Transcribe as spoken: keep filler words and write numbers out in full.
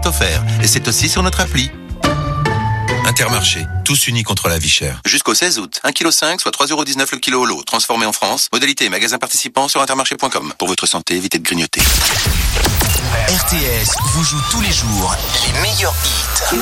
offerts. Et c'est aussi sur notre appli. Intermarché, tous unis contre la vie chère. Jusqu'au seize août, un virgule cinq kilos, soit trois euros dix-neuf le kilo au lot, transformé en France. Modalité et magasin participant sur intermarché point com. Pour votre santé, évitez de grignoter. R T S vous joue tous les jours les meilleurs hits.